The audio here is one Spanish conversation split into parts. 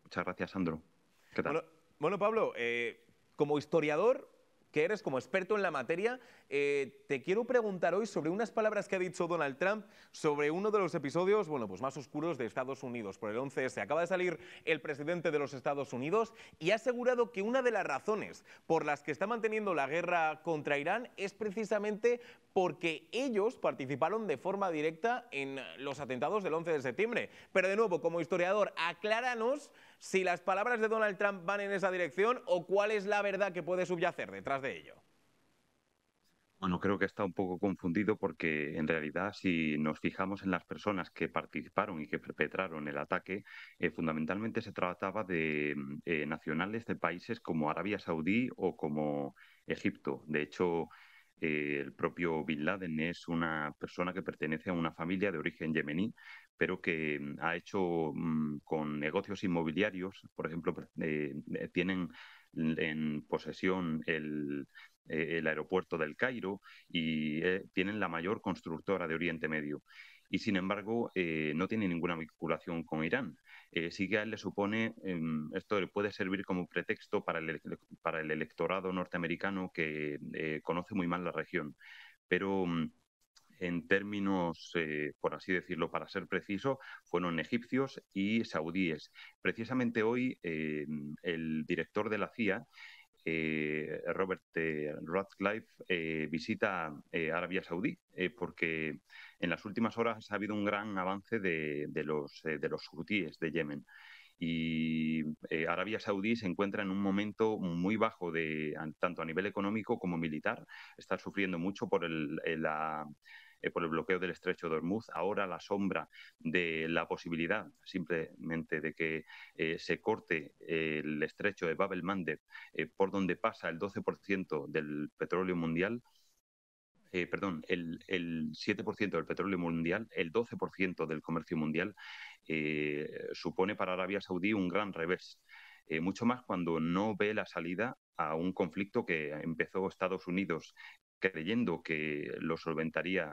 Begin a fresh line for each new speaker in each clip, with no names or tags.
Muchas gracias, Sandro. ¿Qué tal?
Bueno, bueno, Pablo, como historiador que eres, como experto en la materia, te quiero preguntar hoy sobre unas palabras que ha dicho Donald Trump sobre uno de los episodios, bueno, pues más oscuros de Estados Unidos, por el 11S. Acaba de salir el presidente de los Estados Unidos y ha asegurado que una de las razones por las que está manteniendo la guerra contra Irán es precisamente porque ellos participaron de forma directa en los atentados del 11 de septiembre. Pero de nuevo, como historiador, acláranos si las palabras de Donald Trump van en esa dirección o cuál es la verdad que puede subyacer detrás de ello.
Bueno, creo que está un poco confundido porque en realidad si nos fijamos en las personas que participaron y que perpetraron el ataque, fundamentalmente se trataba de nacionales de países como Arabia Saudí o como Egipto. De hecho, el propio Bin Laden es una persona que pertenece a una familia de origen yemení, pero que ha hecho con negocios inmobiliarios, por ejemplo, tienen en posesión el aeropuerto del Cairo y tienen la mayor constructora de Oriente Medio. Y sin embargo, no tiene ninguna vinculación con Irán. Sí que a él le supone, esto le puede servir como pretexto para el electorado norteamericano que conoce muy mal la región. Pero en términos, por así decirlo, para ser preciso, fueron egipcios y saudíes. Precisamente hoy, el director de la CIA, Robert Ratcliffe, visita Arabia Saudí, porque en las últimas horas ha habido un gran avance de los hutíes de Yemen. Y Arabia Saudí se encuentra en un momento muy bajo tanto a nivel económico como militar. Está sufriendo mucho por el bloqueo del estrecho de Hormuz. Ahora la sombra de la posibilidad simplemente de que se corte el estrecho de Bab el-Mandeb, por donde pasa el 12% del petróleo mundial, perdón, el 7% del petróleo mundial, el 12% del comercio mundial, supone para Arabia Saudí un gran revés. Mucho más cuando no ve la salida a un conflicto que empezó Estados Unidos creyendo que lo solventaría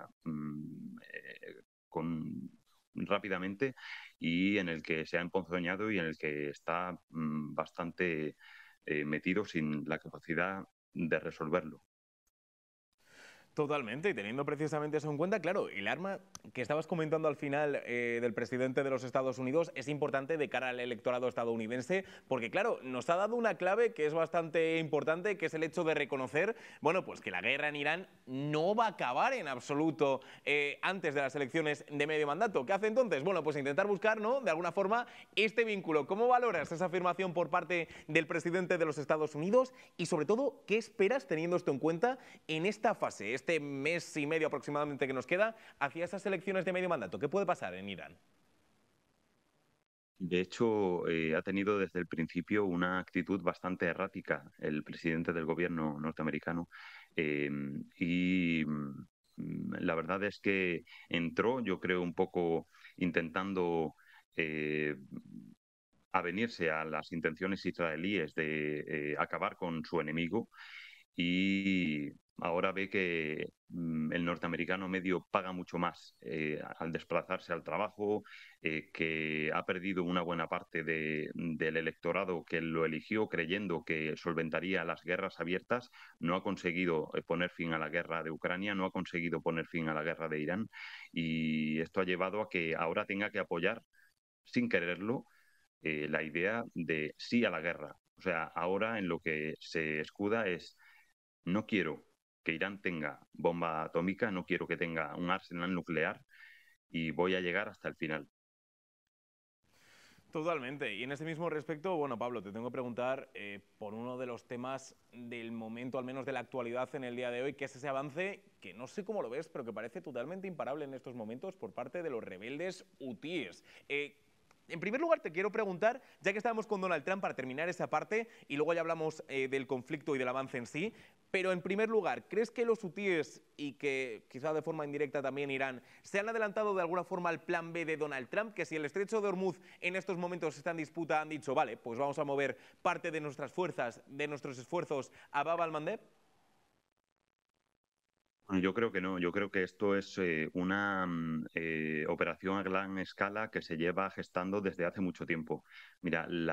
rápidamente y en el que se ha emponzoñado y en el que está bastante metido sin la capacidad de resolverlo.
Totalmente, y teniendo precisamente eso en cuenta, claro, el arma que estabas comentando al final del presidente de los Estados Unidos es importante de cara al electorado estadounidense, porque claro, nos ha dado una clave que es bastante importante, que es el hecho de reconocer, bueno, pues que la guerra en Irán no va a acabar en absoluto antes de las elecciones de medio mandato. ¿Qué hace entonces? Bueno, pues intentar buscar, ¿no?, de alguna forma, este vínculo. ¿Cómo valoras esa afirmación por parte del presidente de los Estados Unidos? Y sobre todo, ¿qué esperas teniendo esto en cuenta en esta fase, este mes y medio aproximadamente que nos queda, hacia esas elecciones de medio mandato? ¿Qué puede pasar en Irán?
De hecho, ha tenido desde el principio una actitud bastante errática el presidente del gobierno norteamericano eh, y la verdad es que entró, yo creo, un poco intentando eh, avenirse a las intenciones israelíes de acabar con su enemigo y ahora ve que el norteamericano medio paga mucho más al desplazarse al trabajo, que ha perdido una buena parte del electorado que lo eligió creyendo que solventaría las guerras abiertas, no ha conseguido poner fin a la guerra de Ucrania, no ha conseguido poner fin a la guerra de Irán y esto ha llevado a que ahora tenga que apoyar sin quererlo la idea de sí a la guerra. O sea, ahora en lo que se escuda es no quiero que Irán tenga bomba atómica, no quiero que tenga un arsenal nuclear y voy a llegar hasta el final.
Totalmente. Y en ese mismo respecto, bueno, Pablo, te tengo que preguntar por uno de los temas del momento, al menos de la actualidad en el día de hoy, que es ese avance que no sé cómo lo ves, pero que parece totalmente imparable en estos momentos por parte de los rebeldes hutíes. En primer lugar, te quiero preguntar, ya que estábamos con Donald Trump, para terminar esa parte, y luego ya hablamos del conflicto y del avance en sí, pero en primer lugar, ¿crees que los hutíes, y que quizá de forma indirecta también Irán, se han adelantado de alguna forma al plan B de Donald Trump? Que si el estrecho de Hormuz en estos momentos está en disputa, han dicho, vale, pues vamos a mover parte de nuestras fuerzas, de nuestros esfuerzos a Bab al-Mandeb.
Bueno, yo creo que no, yo creo que esto es una operación a gran escala que se lleva gestando desde hace mucho tiempo. Mira,